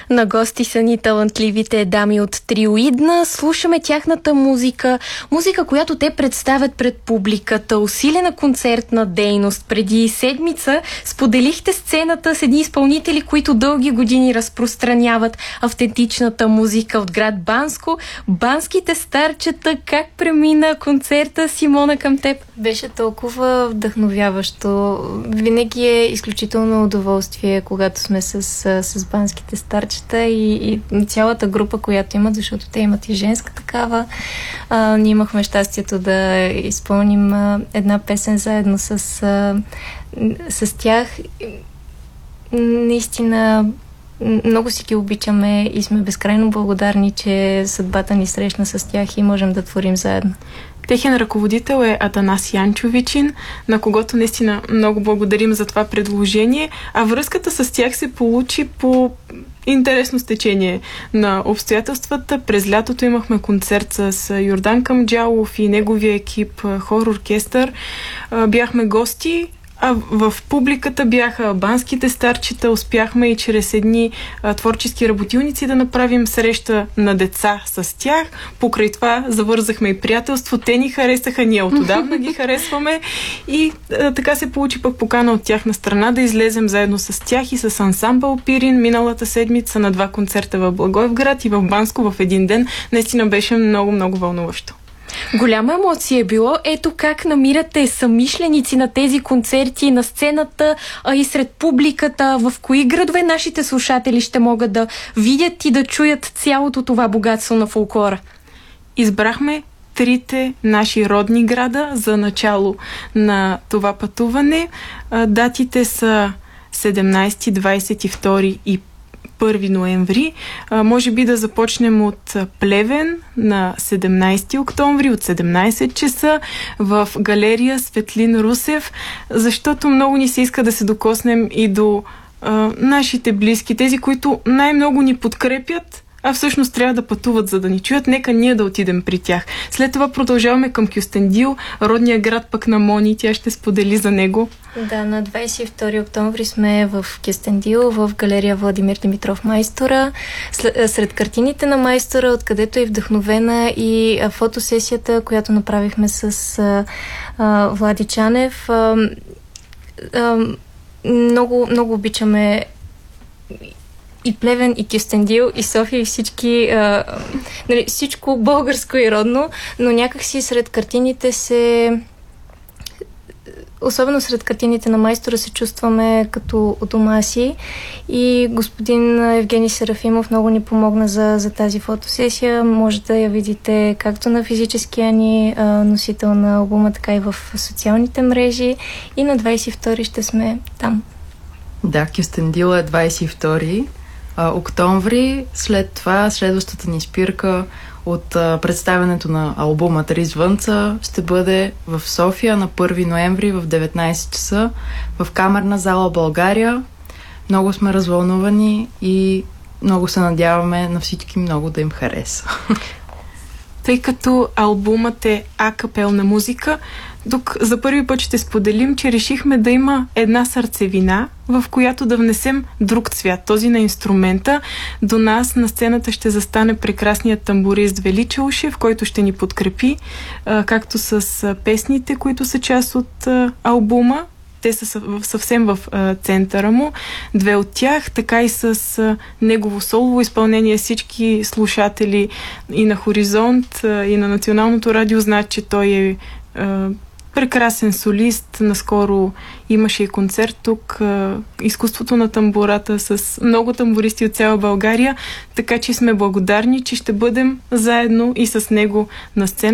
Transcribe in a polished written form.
На гости са ни талантливите дами от Триоидна. Слушаме тяхната музика, която те представят пред публиката. Усилена концертна дейност. Преди седмица споделихте сцената с едни изпълнители, които дълги години разпространяват автентичната музика от град Банско. Банските старчета. Как премина концерта, Симона, към теб? Беше толкова вдъхновяващо. Винаги е изключително удоволствие, когато сме с банските старчета и цялата група, която имат, защото те имат и женска такава. Ние имахме щастието да изпълним една песен заедно с тях. Наистина много си ги обичаме и сме безкрайно благодарни, че съдбата ни срещна с тях и можем да творим заедно. Техен ръководител е Атанас Янчовичин, на когото наистина много благодарим за това предложение, а връзката с тях се получи по интересно стечение на обстоятелствата. През лятото имахме концерт с Йордан Камджалов и неговия екип хор-оркестър. Бяхме гости, а в публиката бяха банските старчета. Успяхме и чрез едни творчески работилници да направим среща на деца с тях. Покрай това завързахме и приятелство. Те ни харесаха, ние отдавна ги харесваме. И така се получи пък покана от тяхна страна да излезем заедно с тях и с ансамбъл Пирин миналата седмица на 2 концерта в Благоевград и в Банско в един ден. Наистина беше много, много вълнуващо. Голяма емоция е било. Ето как намирате съмишленици на тези концерти, на сцената, а и сред публиката. В кои градове нашите слушатели ще могат да видят и да чуят цялото това богатство на фолклора? Избрахме 3 наши родни града за начало на това пътуване. Датите са 17, 22 и 1 ноември. Може би да започнем от Плевен на 17 октомври от 17 часа в галерия Светлин Русев, защото много ни се иска да се докоснем и до нашите близки, тези, които най-много ни подкрепят, а всъщност трябва да пътуват, за да ни чуят. Нека ние да отидем при тях. След това продължаваме към Кюстендил, родния град пък на Мони. Тя ще сподели за него. Да, на 22 октомври сме в Кюстендил, в галерия Владимир Димитров Майстора. Сред картините на Майстора, откъдето е вдъхновена и фотосесията, която направихме с Влади Чанев. Много, много обичаме и Плевен, и Кюстендил, и София, и всичко българско и родно, но някакси сред картините особено сред картините на Майстора се чувстваме като у дома си и господин Евгений Серафимов много ни помогна за тази фотосесия. Може да я видите както на физическия ни носител на албума, така и в социалните мрежи и на 22 ще сме там. Да, Кюстендил е 22 октомври. След това следващата ни спирка от представянето на албума Три звънца ще бъде в София на 1 ноември в 19 часа в Камерна зала България. Много сме развълнувани и много се надяваме на всички много да им хареса. Тъй като албумът е акапелна музика, тук за първи път ще споделим, че решихме да има една сърцевина, в която да внесем друг цвят, този на инструмента. До нас на сцената ще застане прекрасният тамбурист Величе Ушев, който ще ни подкрепи, както с песните, които са част от албума. Те са съвсем в центъра му. 2 от тях, така и с негово солово изпълнение. Всички слушатели и на Хоризонт, и на Националното радио знаят, че той е прекрасен солист. Наскоро имаше и концерт тук. Изкуството на тамбурата с много тамбуристи от цяла България. Така че сме благодарни, че ще бъдем заедно и с него на сцена.